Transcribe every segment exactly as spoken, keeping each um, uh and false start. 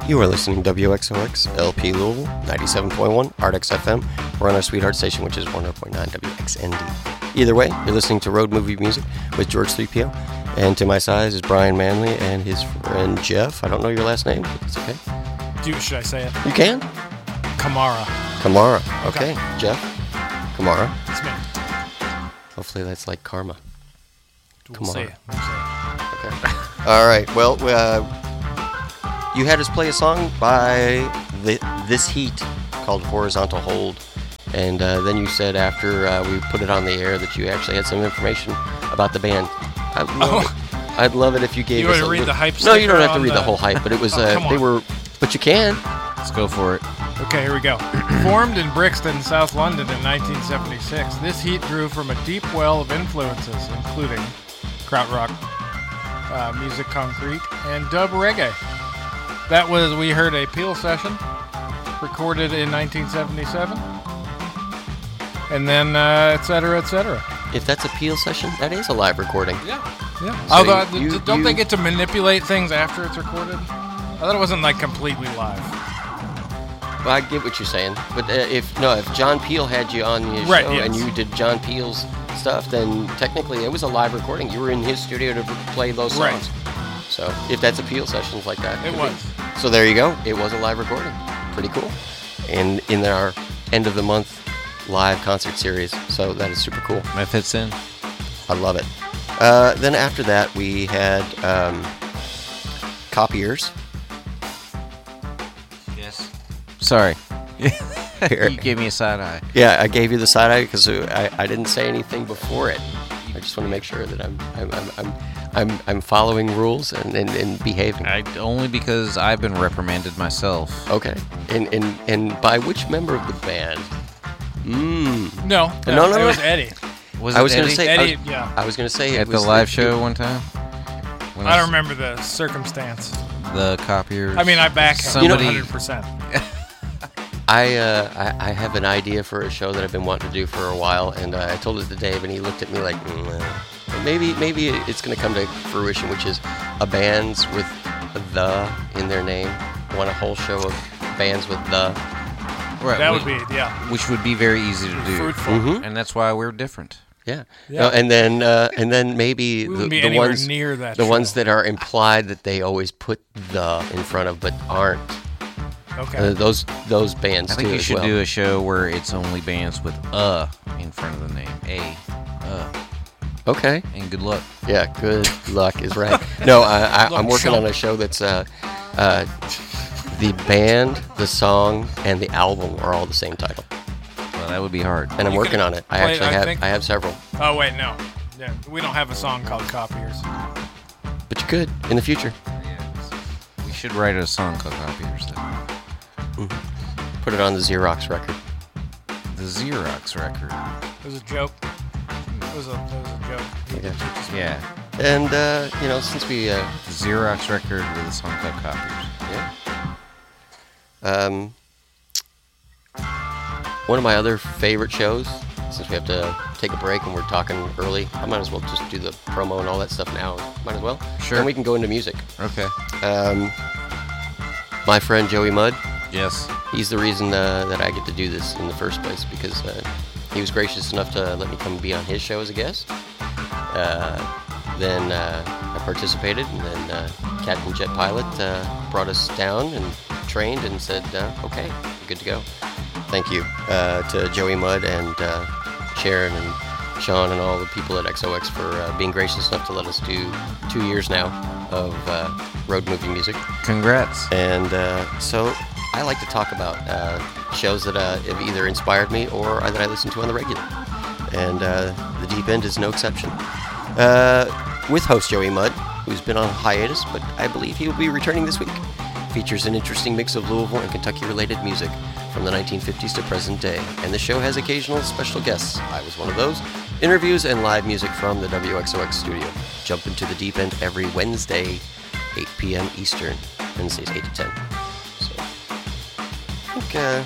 You are listening to W X O X L P Louisville, ninety-seven point one, Ardex F M. We're on our sweetheart station, which is one hundred point nine W X N D. Either way, you're listening to Road Movie Music with George three P O. And to my side is Brian Manley and his friend Jeff. I don't know your last name, but it's okay. Dude, should I say it? You can? Kamara. Kamara. Okay. okay. Jeff? Kamara. It's me. Hopefully that's like karma. We'll Kamara. Say it. We'll say it. Okay. All right. Well, uh, you had us play a song by the, This Heat called Horizontal Hold. And uh, then you said after uh, we put it on the air that you actually had some information about the band. I'd love, oh. it. I'd love it if you gave you us a read little... the hype No, you don't have to read the... the whole hype, but it was, oh, uh, they were, but you can. Let's go for it. Okay, here we go. Formed in Brixton, South London in nineteen seventy-six, This Heat grew from a deep well of influences, including krautrock, uh, music concrete, and dub reggae. That was, we heard a Peel session, recorded in nineteen seventy-seven, and then uh, et cetera, et cetera. If that's a Peel session, that is a live recording. Yeah, yeah. So Although, you, th- don't you, they get to manipulate things after it's recorded? I thought it wasn't, like, completely live. Well, I get what you're saying, but uh, if no, if John Peel had you on his right, show yes. and you did John Peel's stuff, then technically it was a live recording. You were in his studio to play those songs. Right. So if that's a Peel sessions like that, it was. Be. So there you go. It was a live recording. Pretty cool. And in our end of the month live concert series, so that is super cool. That fits in. I love it. Uh, then after that we had um, Copiers. Yes. Sorry. You gave me a side eye. Yeah, I gave you the side eye because I, I didn't say anything before it. I just want to make sure that I'm I'm I'm I'm I'm, I'm following rules and, and, and behaving. I, only because I've been reprimanded myself. Okay. And and and by which member of the band? Mm. No, no, no, no, it no. was Eddie. Was I it was Eddie? gonna say Eddie, I was, yeah. I was gonna say at it the was live the, show one time. I don't remember the circumstance. The Copiers. I mean, I back him Somebody, one hundred percent. I, uh, I I have an idea for a show that I've been wanting to do for a while, and uh, I told it to Dave, and he looked at me like, mm, uh, maybe maybe it's going to come to fruition, which is a bands with the in their name. I want a whole show of bands with the. Right, that which, would be, yeah. Which would be very easy to do. Fruitful. Mm-hmm. And that's why we're different. Yeah. yeah. No, and then uh, and then maybe we the, be the ones near that the show. ones that are implied that they always put the in front of but aren't. Okay. Uh, those those bands I think too you as should well. do a show where it's only bands with "uh" in front of the name. A, uh. Okay. And good luck. Yeah, good luck is right. No, I, I, I'm working Luck. on a show that's uh, uh, the band, the song, and the album are all the same title, Well, that would be hard. and I'm You working could on it. I play- actually I have think- I have several, Oh, wait, no. Yeah, we don't have a song called Copiers. but you could in the future. We should write a song called Copiers. Then. Mm-hmm. Put it on the Xerox record. The Xerox record. It was a joke. It was a, it was a joke. Okay. Yeah. And uh, you know, since we uh, The Xerox record with a song called Copiers. yeah. Um, one of my other favorite shows, since we have to take a break and we're talking early, I might as well just do the promo and all that stuff now. Might as well. Sure. And we can go into music. Okay. Um, my friend Joey Mudd, Yes. he's the reason uh, that I get to do this in the first place because uh, he was gracious enough to let me come be on his show as a guest. Uh, then uh, I participated, and then uh, Captain Jet Pilot uh, brought us down and trained and said, uh, okay, good to go. Thank you uh, to Joey Mudd and uh, Sharon and Sean and all the people at X O X for uh, being gracious enough to let us do two years now of uh, road movie music. Congrats. And uh, so I like to talk about uh, shows that uh, have either inspired me or that I listen to on the regular. And uh, The Deep End is no exception. Uh, with host Joey Mudd, who's been on hiatus, but I believe he will be returning this week. Features an interesting mix of Louisville and Kentucky-related music from the nineteen fifties to present day. And the show has occasional special guests. I was one of those. Interviews and live music from the W X O X studio. Jump into The Deep End every Wednesday, eight p.m. Eastern. Wednesdays, eight to ten. So, I think uh,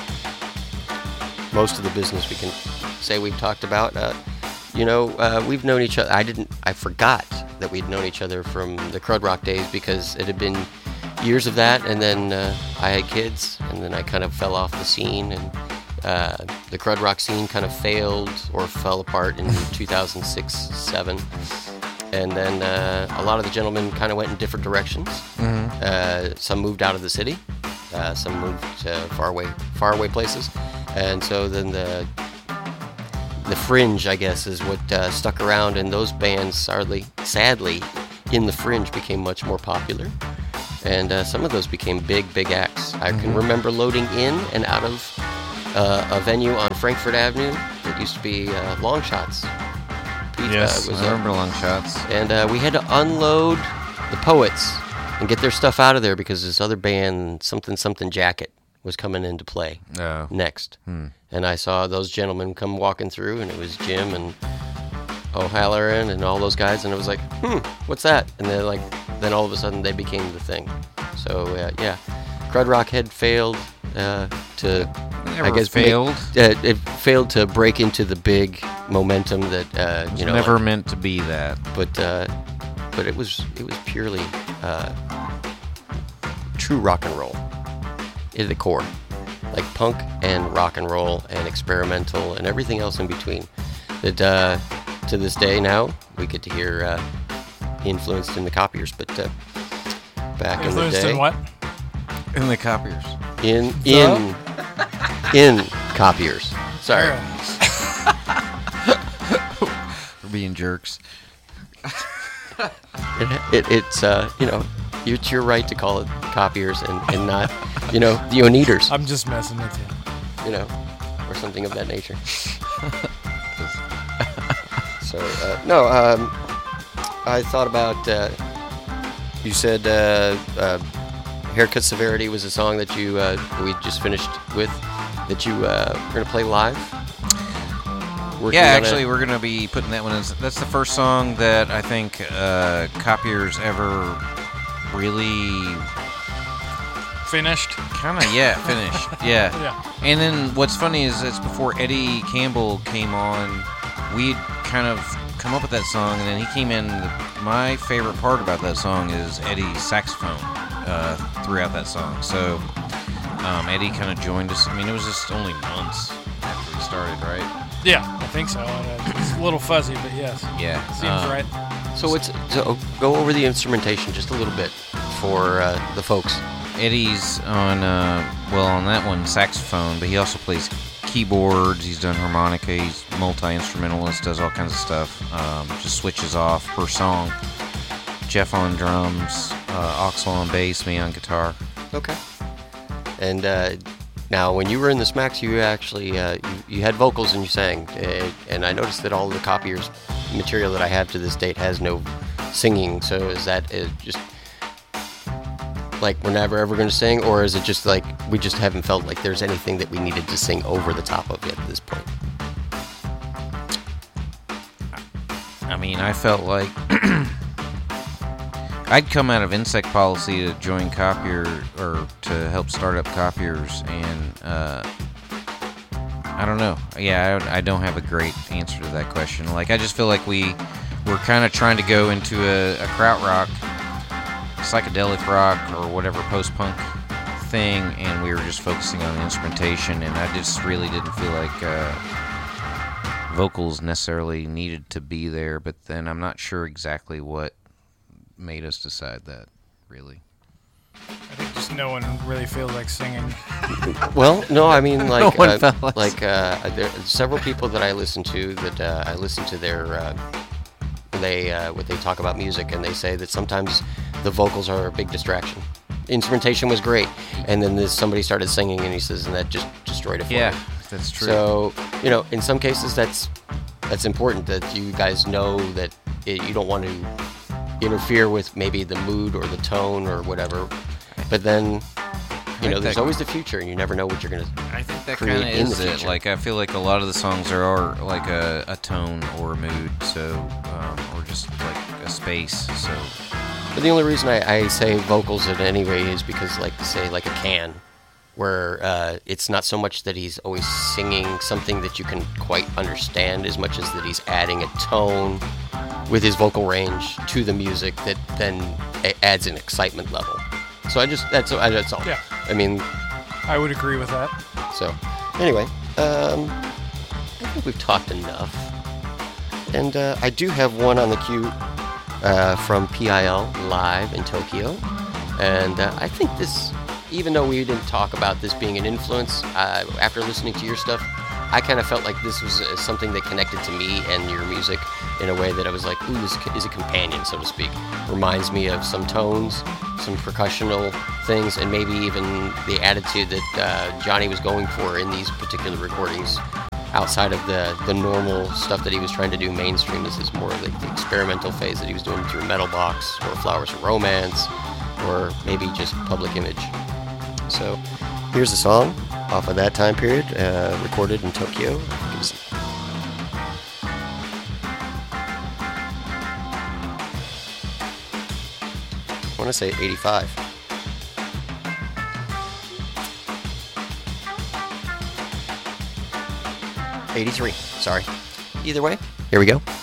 most of the business we can say we've talked about. Uh, you know, uh, we've known each other. I didn't, I forgot that we'd known each other from the Crud Rock days because it had been years of that, and then uh, I had kids, and then I kind of fell off the scene, and uh, the crud rock scene kind of failed or fell apart in two thousand six, seven. And then uh, a lot of the gentlemen kind of went in different directions. Mm-hmm. Uh, some moved out of the city. Uh, some moved to far away, far away places. And so then the the fringe, I guess, is what uh, stuck around. And those bands, sadly, sadly, in the fringe became much more popular. And uh, some of those became big, big acts. I can remember loading in and out of uh, a venue on Frankfurt Avenue that used to be uh, Long Shots. Yes, uh, was I a- remember Long Shots. And uh, we had to unload the Poets and get their stuff out of there because this other band, Something Something Jacket, was coming into play Oh. next. And I saw those gentlemen come walking through, and it was Jim and O'Halloran and all those guys, and it was like, hmm, what's that? And then like, then all of a sudden they became the thing. So uh, yeah, Crud Rock had failed uh, to, Never I guess, failed. Make, uh, it failed to break into the big momentum that uh, you know. Never like- meant to be that. but uh, but it was it was purely uh, true rock and roll at the core, like punk and rock and roll and experimental and everything else in between. That uh, to this day now we get to hear uh, influenced in the Copiers, but uh, back in the Influenced day, in what? In the copiers. in in in Copiers. Sorry. For being jerks. It, it, it's uh, you know, it's your right to call it Copiers and, and not, you know, the Oneaters, I'm just messing with you. you know, or something of that nature. So uh, no, um, I thought about. Uh, you said uh, uh, "Haircut Severity" was a song that you uh, we just finished with that you uh, were gonna play live. Working Yeah, on actually, it. we're going to be putting that one in. That's the first song that I think uh, Copiers ever really Finished. kind of, yeah, finished. Yeah. Yeah. And then what's funny is it's before Eddie Campbell came on, we'd kind of come up with that song, and then he came in. My favorite part about that song is Eddie's saxophone uh, throughout that song. So um, Eddie kind of joined us. I mean, it was just only months after we started, right? Yeah, I think so. Uh, It's a little fuzzy, but yes. Yeah. Seems um, right. So it's so go over the instrumentation just a little bit for uh, the folks. Eddie's on, uh, well, on that one, saxophone, but he also plays keyboards. He's done harmonica. He's multi-instrumentalist, does all kinds of stuff. Um, just switches off per song. Jeff on drums, uh, Oxwell on bass, me on guitar. Okay. And uh, now, when you were in the Smacks, you actually uh, you, you had vocals and you sang. Uh, and I noticed that all the Copiers material that I have to this date has no singing. So is that uh, just like we're never ever going to sing, or is it just like we just haven't felt like there's anything that we needed to sing over the top of yet at this point? I mean, I felt like I'd come out of Insect Policy to join Copier, or to help start up Copiers, and uh, I don't know. Yeah, I, I don't have a great answer to that question. Like, I just feel like we were kind of trying to go into a, a krautrock, psychedelic rock, or whatever post-punk thing, and we were just focusing on the instrumentation, and I just really didn't feel like uh, vocals necessarily needed to be there, but then I'm not sure exactly what made us decide that, really. I think just no one really feels like singing. Well, no, I mean like one uh, felt like like uh, there are several people that I listen to that uh, I listen to their uh, they uh, what they talk about music, and they say that sometimes the vocals are a big distraction. Instrumentation was great, and then this, somebody started singing, and he says, and that just destroyed it for Yeah, me. that's true. So you know, in some cases, that's that's important that you guys know that it, you don't want to interfere with maybe the mood or the tone or whatever. But then, you think know, there's that- always the future, and you never know what you're gonna. I think that create kind of in is the it. future. Like, I feel like a lot of the songs are, are like a, a tone or a mood, so um, or just like a space. So But the only reason I, I say vocals in any way is because, like, say, like a Can, where uh, it's not so much that he's always singing something that you can quite understand as much as that he's adding a tone with his vocal range to the music that then a- adds an excitement level. So I just that's I, that's all. Yeah. I mean, I would agree with that. so anyway, um, I think we've talked enough, and uh, I do have one on the queue uh, from P I L live in Tokyo, and uh, I think this, even though we didn't talk about this being an influence, uh, after listening to your stuff, I kind of felt like this was uh, something that connected to me and your music in a way that I was like, ooh, this is a companion, so to speak. Reminds me of some tones, some percussional things, and maybe even the attitude that uh, Johnny was going for in these particular recordings outside of the, the normal stuff that he was trying to do mainstream. This is more like the experimental phase that he was doing through Metal Box or Flowers of Romance or maybe just Public Image. So here's a song off of that time period, uh, recorded in Tokyo. It was I want to say eighty-five. eighty-three, sorry. Either way, here we go.